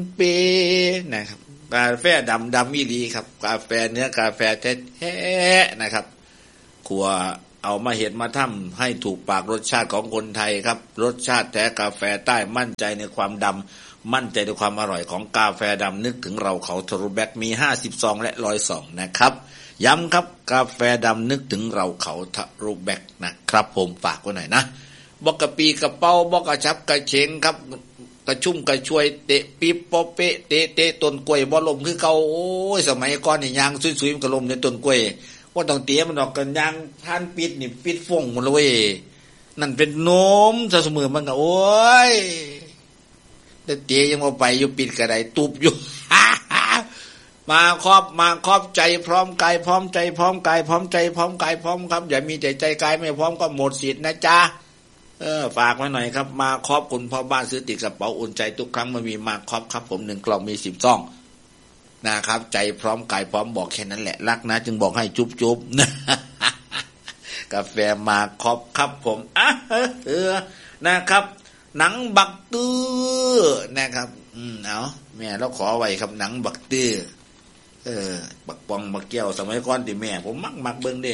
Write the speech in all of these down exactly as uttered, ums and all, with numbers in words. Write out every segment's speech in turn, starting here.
เปนะครับกาแฟดำดำอีหลีครับกาแฟเนื้อกาแฟแท้ๆนะครับขัวเอามาเห็ดมาทำให้ถูกปากรสชาติของคนไทยครับรสชาติแท้กาแฟใต้มั่นใจในความดำมั่นใจในความอร่อยของกาแฟดำนึกถึงเราเขาทรูแบ็กมีห้าสิบซองและร้อยซองนะครับย้ำครับกาแฟดำนึกถึงเราเขาทรูแบ็กนะครับผมฝากไว้หน่อยนะบอกกะปีกระเป๋าบอกกระชับกระเฉงครับกระชุ่มกระชวยเตะปี๊บปอเปะเตะเตะต้นกล้วยบ่ลมคือเก่าโอ้ยสมัยก่อนนี่ยางซุยๆมันก็ลมในต้นกล้วยว่าต้องเตี้ยมันดอกกันยางท่านปิดนี่ปิดฟงหมดเลยนั่นเป็นโน้มซะเสมอมันก็โอ้ยแต่เตี้ยยังมาไปอยู่ปิดกระไดตุบอยู่ มาครอบมาครอบใจพร้อมกายพร้อมใจพร้อมกายพร้อมใจพร้อมกายพร้อมครับอย่ามีใจใจกายไม่พร้อมก็หมดสิทธิ์นะจ๊ะเออฝากไว้หน่อยครับมาครอบคุณพ่อบ้านซื้อติดกระเป๋าอุ่นใจทุกครั้งมันมีมาครอบครับผมหนึ่งกล่องมีสิบซองนะครับใจพร้อมกายพร้อมบอกแค่นั้นแหละรักนะจึงบอกให้จุ๊บจุ๊บกาแฟมาครอบครับผมอ่ะเออนะครับหนังบักตื้อนะครับอืมเอาแม่เราขอไว้ครับหนังบักตื้อเออบักปองบักเกี้ยวสมัยก่อนที่แม่ผมมักมักเบิ่งเด้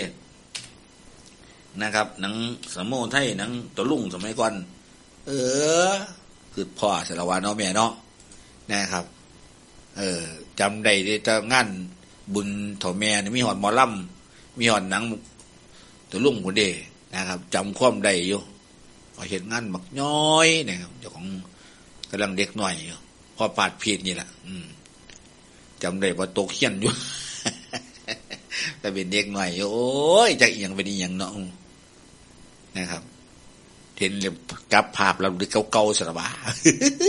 นะครับหนังสมโภชไทยหนังตะลุงสมัยก่อนเออคือพ่อสารวัตรเนาะแม่เนาะนะครับเออจำได้แต่งานบุญเฒ่าแม่นี่มีหอดหมอลำมีหอดหนังตะลุงพุ่นเด้นะครับจำความได้อยู่พอเห็นงานบักน้อยนะครับเจ้าของกำลังเด็กหน่อยอยู่พอปาดผิดนี่แหละอืมจำได้ว่าตกเขียนอยู่ แต่เป็นเด็กหน่อยโอ้ยจะเอียงไปนี่อย่างเนาะนะครับเห็นเลยกับภาพเราดูเก่าๆสระบา